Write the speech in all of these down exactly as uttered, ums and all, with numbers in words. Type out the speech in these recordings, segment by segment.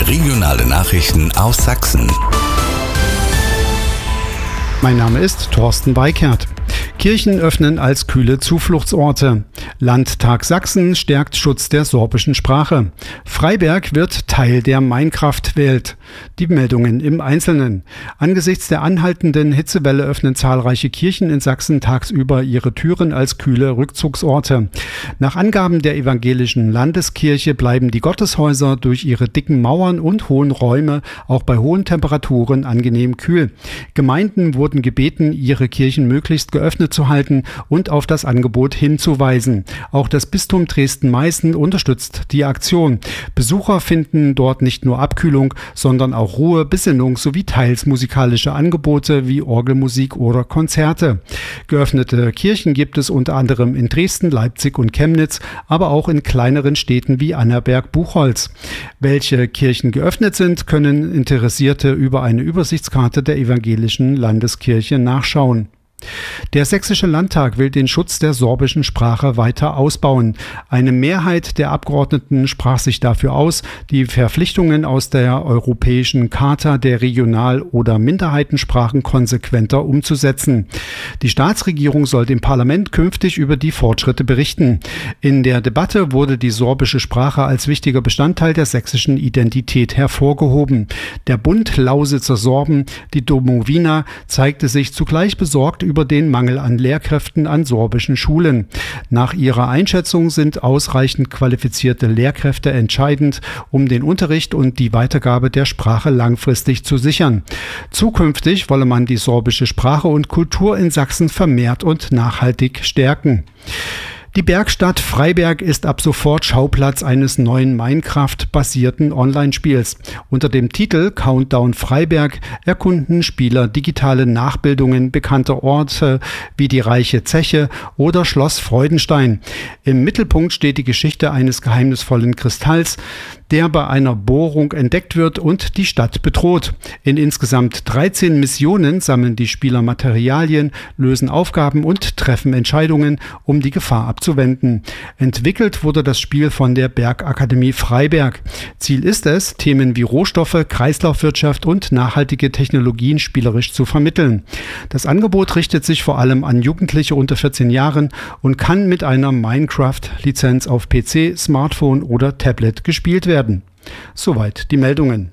Regionale Nachrichten aus Sachsen. Mein Name ist Thorsten Weikert. Kirchen öffnen als kühle Zufluchtsorte. Landtag Sachsen stärkt Schutz der sorbischen Sprache. Freiberg wird Teil der Minecraft-Welt. Die Meldungen im Einzelnen. Angesichts der anhaltenden Hitzewelle öffnen zahlreiche Kirchen in Sachsen tagsüber ihre Türen als kühle Rückzugsorte. Nach Angaben der evangelischen Landeskirche bleiben die Gotteshäuser durch ihre dicken Mauern und hohen Räume auch bei hohen Temperaturen angenehm kühl. Gemeinden wurden gebeten, ihre Kirchen möglichst geöffnet zu halten und auf das Angebot hinzuweisen. Auch das Bistum Dresden-Meißen unterstützt die Aktion. Besucher finden dort nicht nur Abkühlung, sondern auch Ruhe, Besinnung sowie teils musikalische Angebote wie Orgelmusik oder Konzerte. Geöffnete Kirchen gibt es unter anderem in Dresden, Leipzig und Chemnitz, aber auch in kleineren Städten wie Annaberg-Buchholz. Welche Kirchen geöffnet sind, können Interessierte über eine Übersichtskarte der evangelischen Landeskirche nachschauen. Der Sächsische Landtag will den Schutz der sorbischen Sprache weiter ausbauen. Eine Mehrheit der Abgeordneten sprach sich dafür aus, die Verpflichtungen aus der Europäischen Charta der Regional- oder Minderheitensprachen konsequenter umzusetzen. Die Staatsregierung soll dem Parlament künftig über die Fortschritte berichten. In der Debatte wurde die sorbische Sprache als wichtiger Bestandteil der sächsischen Identität hervorgehoben. Der Bund Lausitzer Sorben, die Domowina, zeigte sich zugleich besorgt über den Mangel an Lehrkräften an sorbischen Schulen. Nach ihrer Einschätzung sind ausreichend qualifizierte Lehrkräfte entscheidend, um den Unterricht und die Weitergabe der Sprache langfristig zu sichern. Zukünftig wolle man die sorbische Sprache und Kultur in Sachsen vermehrt und nachhaltig stärken. Die Bergstadt Freiberg ist ab sofort Schauplatz eines neuen Minecraft-basierten Online-Spiels. Unter dem Titel Countdown Freiberg erkunden Spieler digitale Nachbildungen bekannter Orte wie die Reiche Zeche oder Schloss Freudenstein. Im Mittelpunkt steht die Geschichte eines geheimnisvollen Kristalls, der bei einer Bohrung entdeckt wird und die Stadt bedroht. In insgesamt dreizehn Missionen sammeln die Spieler Materialien, lösen Aufgaben und treffen Entscheidungen, um die Gefahr abzuwenden. Entwickelt wurde das Spiel von der Bergakademie Freiberg. Ziel ist es, Themen wie Rohstoffe, Kreislaufwirtschaft und nachhaltige Technologien spielerisch zu vermitteln. Das Angebot richtet sich vor allem an Jugendliche unter vierzehn Jahren und kann mit einer Minecraft-Lizenz auf P C, Smartphone oder Tablet gespielt werden. Soweit die Meldungen.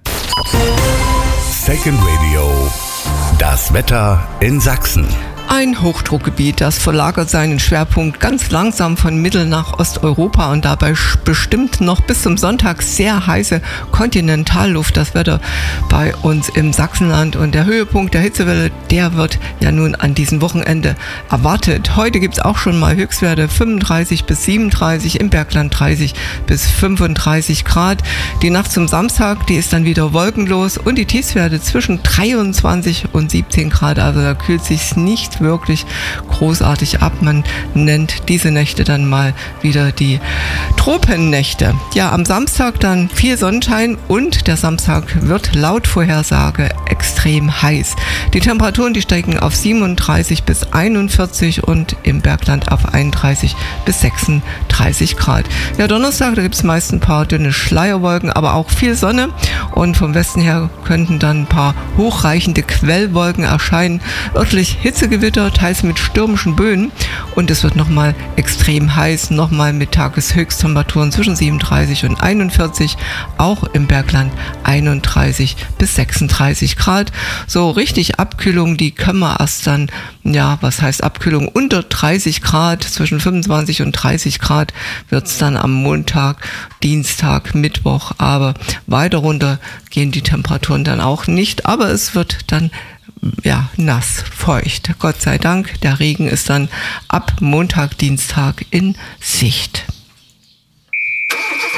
Second Radio. Das Wetter in Sachsen. Ein Hochdruckgebiet, das verlagert seinen Schwerpunkt ganz langsam von Mittel- nach Osteuropa und dabei bestimmt noch bis zum Sonntag sehr heiße Kontinentalluft das Wetter bei uns im Sachsenland. Und der Höhepunkt der Hitzewelle, der wird ja nun an diesem Wochenende erwartet. Heute gibt es auch schon mal Höchstwerte fünfunddreißig bis siebenunddreißig, im Bergland dreißig bis fünfunddreißig Grad. Die Nacht zum Samstag, die ist dann wieder wolkenlos und die Tiefstwerte zwischen dreiundzwanzig und siebzehn Grad. Also da kühlt sich nicht wirklich großartig ab. Man nennt diese Nächte dann mal wieder die Tropennächte. Ja, am Samstag dann viel Sonnenschein und der Samstag wird laut Vorhersage extrem heiß. Die Temperaturen, die steigen auf siebenunddreißig bis einundvierzig und im Bergland auf einunddreißig bis sechsunddreißig Grad. Ja, Donnerstag, da gibt es meist ein paar dünne Schleierwolken, aber auch viel Sonne und vom Westen her könnten dann ein paar hochreichende Quellwolken erscheinen. Örtlich Hitzegewitter, teils mit stürmischen Böen und es wird nochmal extrem heiß, nochmal mit Tageshöchsttemperaturen zwischen siebenunddreißig und einundvierzig, auch im Bergland einunddreißig bis sechsunddreißig Grad. So richtig Abkühlung, die können wir erst dann, ja, was heißt Abkühlung? Unter dreißig Grad, zwischen fünfundzwanzig und dreißig Grad wird es dann am Montag, Dienstag, Mittwoch, aber weiter runter gehen die Temperaturen dann auch nicht, aber es wird dann ja, nass, feucht. Gott sei Dank, der Regen ist dann ab Montag, Dienstag in Sicht.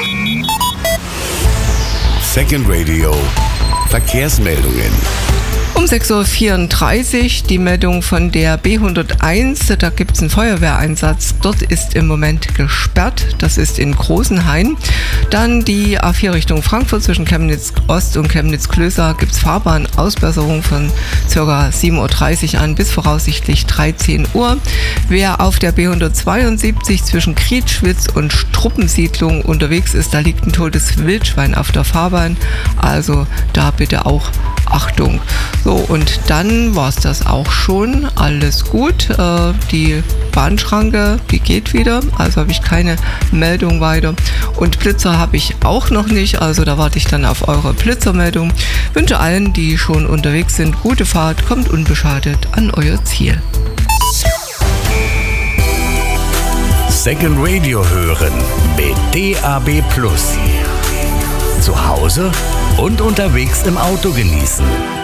Second Radio. Verkehrsmeldungen. Um sechs Uhr vierunddreißig die Meldung von der B hunderteins. Da gibt es einen Feuerwehreinsatz. Dort ist im Moment gesperrt. Das ist in Großenhain. Dann die A vier Richtung Frankfurt zwischen Chemnitz Ost und Chemnitz Klößer gibt es Fahrbahnausbesserung von ca. sieben Uhr dreißig an bis voraussichtlich dreizehn Uhr. Wer auf der B hundertzweiundsiebzig zwischen Krietschwitz und Struppensiedlung unterwegs ist, da liegt ein totes Wildschwein auf der Fahrbahn. Also da bitte auch Achtung. So, und dann war es das auch schon. Alles gut. Äh, die Bahnschranke, die geht wieder. Also habe ich keine Meldung weiter. Und Blitzer habe ich auch noch nicht. Also da warte ich dann auf eure Blitzermeldung. Wünsche allen, die schon unterwegs sind, gute Fahrt. Kommt unbeschadet an euer Ziel. Second Radio hören mit D A B Plus. Zu Hause und unterwegs im Auto genießen.